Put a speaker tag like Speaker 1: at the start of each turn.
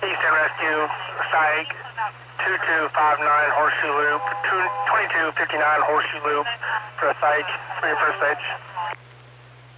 Speaker 1: Eastern Rescue, Psych, 2259 Horseshoe Loop, 2259 Horseshoe Loop for a Psych, for your first stage.